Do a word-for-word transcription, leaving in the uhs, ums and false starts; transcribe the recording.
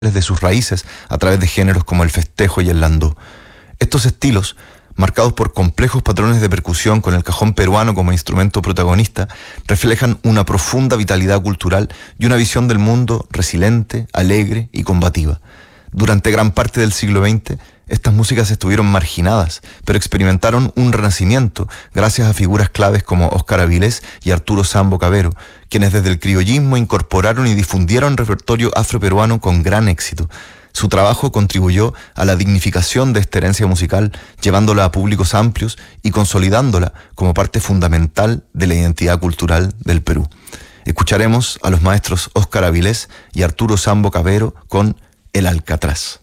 de sus raíces a través de géneros como el festejo y el landó. Estos estilos, marcados por complejos patrones de percusión con el cajón peruano como instrumento protagonista, reflejan una profunda vitalidad cultural y una visión del mundo resiliente, alegre y combativa. Durante gran parte del siglo veinte, estas músicas estuvieron marginadas, pero experimentaron un renacimiento gracias a figuras claves como Óscar Avilés y Arturo Sambo Cabero, quienes desde el criollismo incorporaron y difundieron repertorio afroperuano con gran éxito. Su trabajo contribuyó a la dignificación de esta herencia musical, llevándola a públicos amplios y consolidándola como parte fundamental de la identidad cultural del Perú. Escucharemos a los maestros Óscar Avilés y Arturo Sambo Cabero con El Alcatraz.